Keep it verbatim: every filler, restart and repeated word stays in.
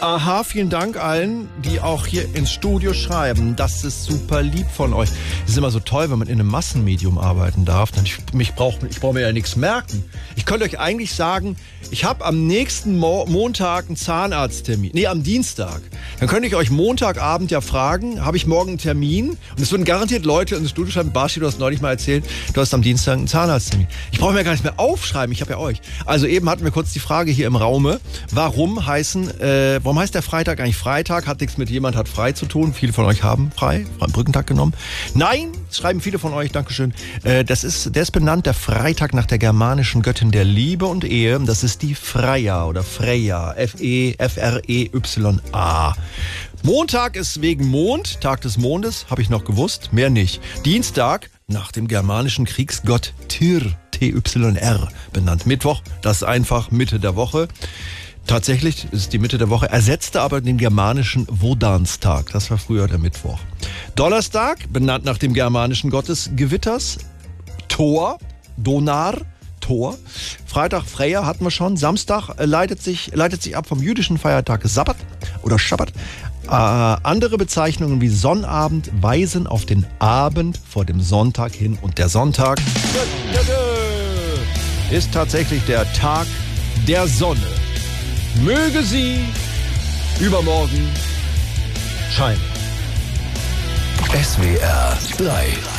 Aha, vielen Dank allen, die auch hier ins Studio schreiben. Das ist super lieb von euch. Es ist immer so toll, wenn man in einem Massenmedium arbeiten darf. Ich, mich brauch, ich brauche mir ja nichts merken. Ich könnte euch eigentlich sagen, ich habe am nächsten Mo- Montag einen Zahnarzttermin. Nee, am Dienstag. Dann könnte ich euch Montagabend ja fragen, habe ich morgen einen Termin? Und es würden garantiert Leute ins Studio schreiben, Barschi, du hast neulich mal erzählt, du hast am Dienstag einen Zahnarzttermin. Ich brauche mir gar nicht mehr aufschreiben, ich habe ja euch. Also eben hatten wir kurz die Frage hier im Raume, warum heißen, äh, warum heißt der Freitag eigentlich Freitag? Hat nichts mit jemand hat frei zu tun. Viele von euch haben frei, Brückentag genommen. Nein, schreiben viele von euch, Dankeschön. Äh, das ist, der ist benannt, der Freitag nach der germanischen Göttin der Liebe und Ehe. Das ist die Freya oder Freya, F E F R E Y A. Montag ist wegen Mond, Tag des Mondes, habe ich noch gewusst, mehr nicht. Dienstag nach dem germanischen Kriegsgott Tyr, T Y R, benannt. Mittwoch, das ist einfach Mitte der Woche. Tatsächlich ist es die Mitte der Woche, ersetzte aber den germanischen Wodanstag. Das war früher der Mittwoch. Donnerstag, benannt nach dem germanischen Gott des Gewitters, Thor, Donar, Thor. Freitag, Freya hatten wir schon. Samstag äh, leitet sich, leitet sich ab vom jüdischen Feiertag Sabbat oder Schabbat. Äh, andere Bezeichnungen wie Sonnabend weisen auf den Abend vor dem Sonntag hin. Und der Sonntag ist tatsächlich der Tag der Sonne. Möge sie übermorgen scheinen. S W R drei